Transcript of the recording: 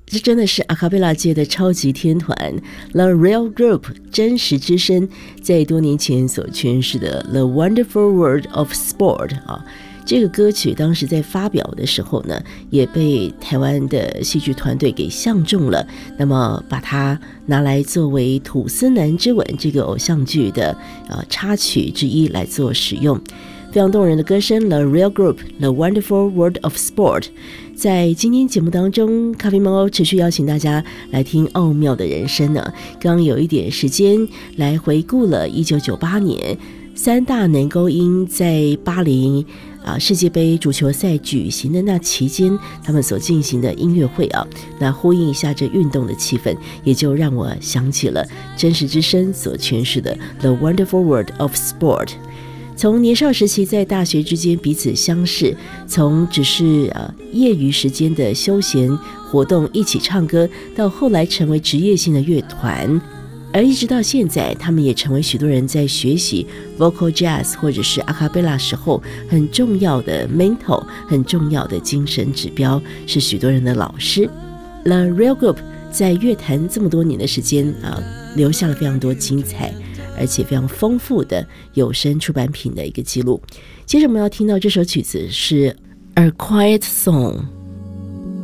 这真的是阿卡贝拉界的超级天团 The Real Group 真实之声在多年前所诠释的 The Wonderful World of Sport 啊。这个歌曲当时在发表的时候呢，也被台湾的戏剧团队给相中了，那么把它拿来作为《吐司男之吻》这个偶像剧的插曲之一来做使用。非常动人的歌声 The Real Group The Wonderful World of Sport。 在今天节目当中，咖啡猫持续邀请大家来听奥妙的人生呢。刚刚有一点时间来回顾了1998年三大男高音在巴黎世界杯足球赛举行的那期间他们所进行的音乐会啊，那呼应一下这运动的气氛，也就让我想起了真实之声所诠释的 The Wonderful World of Sport。 从年少时期在大学之间彼此相识，从只是业余时间的休闲活动一起唱歌，到后来成为职业性的乐团，而一直到现在他们也成为许多人在学习 vocal jazz 或者是 a cappella 时候很重要的 mentor， 很重要的精神指标，是许多人的老师。 The Real Group 在乐坛这么多年的时间留下了非常多精彩而且非常丰富的有声出版品的一个记录。接着我们要听到这首曲子是 A Quiet Song。